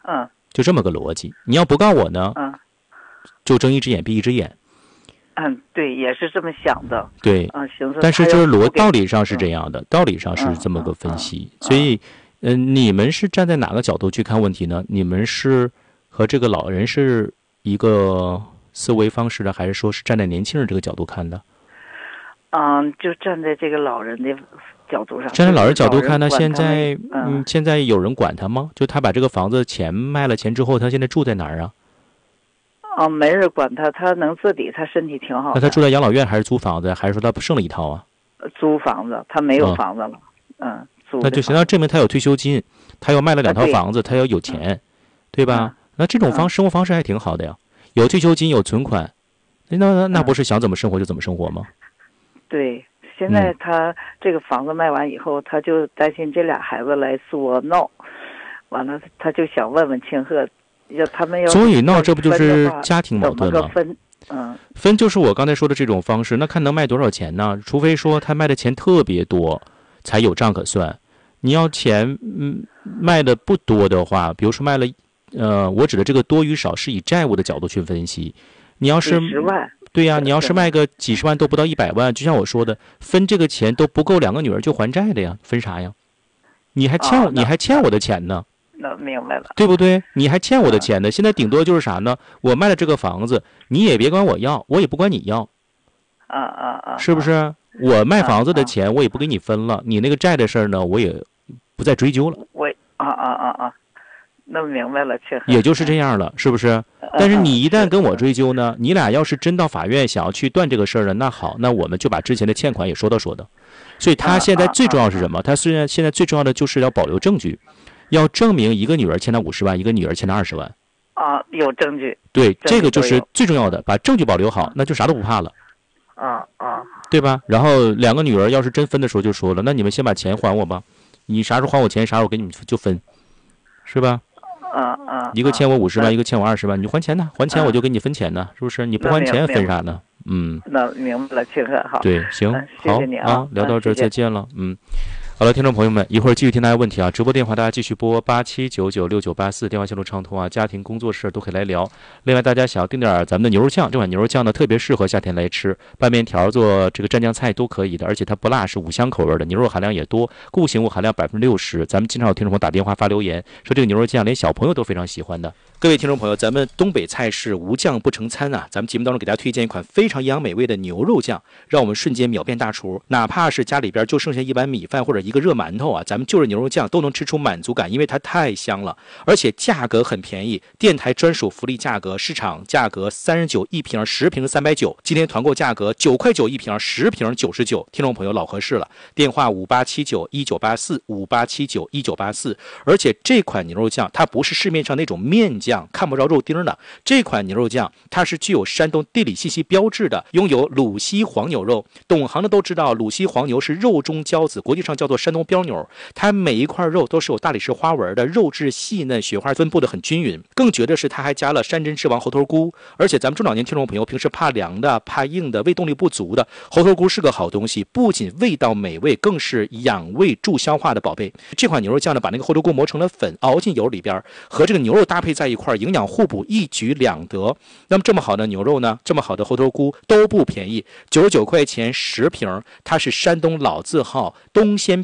嗯就这么个逻辑。你要不告我呢， 嗯就睁一只眼闭一只眼。 嗯，对，也是这么想的。 对， 行， 但是就是道理上是这这样的，道理上是这么个分析。所以，你们是站在哪个角度去看问题呢？你们是和这个老人是一个思维方式的，还是说是站在年轻人这个角度看的？ 就站在这个老人的角度上。 站在老人角度看呢， 现在有人管他吗？就他把这个房子卖了钱之后，他现在住在哪儿啊？ 没人管他，他能自理，他身体挺好的。 那他住在养老院还是租房子，还是说他剩了一套啊？ 租房子，他没有房子了。租。 那就行，那证明他有退休金，他又卖了2套房子，他要有钱，对吧？那这种生活方式还挺好的呀，有退休金，有存款，那不是想怎么生活就怎么生活吗？ 对，现在他这个房子卖完以后，他就担心这俩孩子来作闹，完了他就想问问庆贺。所以闹，这不就是家庭矛盾吗？分就是我刚才说的这种方式，那看能卖多少钱呢？除非说他卖的钱特别多，才有账可算。你要钱卖的不多的话，比如说卖了，我指的这个多与少是以债务的角度去分析。你要是 10万， 对呀，你要是卖个几十万都不到100万，就像我说的，分这个钱都不够2个女儿就还债的呀，分啥呀？你还欠我的钱呢。 那明白了， 对不对？你还欠我的钱呢。现在顶多就是啥呢？我卖了这个房子，你也别管我要，我也不管你要。是不是？我卖房子的钱我也不给你分了，你那个债的事儿呢，我也不再追究了。 那明白了， 也就是这样了，是不是？但是你一旦跟我追究呢，你俩要是真到法院想要去断这个事儿呢，那好，那我们就把之前的欠款也说道。所以他现在最重要是什么？他虽然现在最重要的就是要保留证据。要证明一个女儿欠他50万，一个女儿欠他20万。 有证据。 对，这个就是最重要的，把证据保留好，那就啥都不怕了。对吧？然后2个女儿要是真分的时候就说了，那你们先把钱还我吧，你啥时候还我钱，啥时候给你们就分，是吧？一个欠我50万，一个欠我20万，你就还钱呢，还钱我就给你分钱呢，是不是？你不还钱分啥呢？ 那明白了，庆贺好。 对，行， 谢谢你好聊到这儿，再见了，好了，听众朋友们，一会儿继续听大家问题啊！直播电话大家继续拨87996984，电话线路畅通啊，家庭工作室都可以来聊。另外，大家想要订点咱们的牛肉酱，这款牛肉酱呢特别适合夏天来吃，拌面条做这个蘸酱菜都可以的，而且它不辣，是5香口味的，牛肉含量也多，固形物含量60%。咱们经常有听众朋友打电话发留言说这个牛肉酱连小朋友都非常喜欢的。各位听众朋友，咱们东北菜式无酱不成餐啊！咱们节目当中给大家推荐一款非常营养美味的牛肉酱，让我们瞬间秒变大厨。哪怕是家里边就剩下一碗米饭或者一个热馒头啊，咱们就着牛肉酱都能吃出满足感，因为它太香了，而且价格很便宜，电台专属福利价格，市场价格39一瓶，10瓶390，今天团购价格9块9一瓶，10瓶99。听众朋友老合适了，电话58791984，58791984。而且这款牛肉酱它不是市面上那种面酱。看不着肉丁的这款牛肉酱，它是具有山东地理信息标志的，拥有鲁西黄牛肉。懂行的都知道，鲁西黄牛是肉中骄子，国际上叫做山东标牛。它每一块肉都是有大理石花纹的，肉质细嫩，雪花分布的很均匀。更绝的是，它还加了山珍之王猴头菇。而且咱们中老年听众朋友平时怕凉的、怕硬的、胃动力不足的，猴头菇是个好东西，不仅味道美味，更是养胃助消化的宝贝。这款牛肉酱呢，把那个猴头菇磨成了粉，熬进油里边，和这个牛肉搭配在一块，营养互补，一举两得。那么这么好的牛肉呢，这么好的猴头菇都不便宜，99块钱10瓶，它是山东老字号东鲜